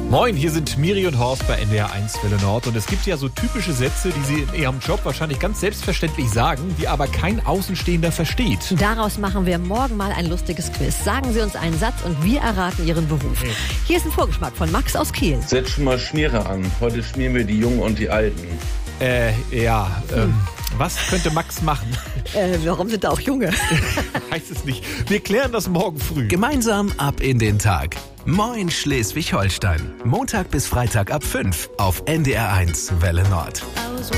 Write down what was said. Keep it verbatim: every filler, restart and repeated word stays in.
Moin, hier sind Miri und Horst bei N D R eins Welle Nord. Und es gibt ja so typische Sätze, die Sie in Ihrem Job wahrscheinlich ganz selbstverständlich sagen, die aber kein Außenstehender versteht. Daraus machen wir morgen mal ein lustiges Quiz. Sagen Sie uns einen Satz und wir erraten Ihren Beruf. Okay. Hier ist ein Vorgeschmack von Max aus Kiel. Setz schon mal Schmiere an. Heute schmieren wir die Jungen und die Alten. Äh, ja, ähm, was könnte Max machen? Äh, warum sind da auch Junge? Heißt es nicht. Wir klären das morgen früh. Gemeinsam ab in den Tag. Moin Schleswig-Holstein. Montag bis Freitag ab fünf auf N D R eins Welle Nord. I was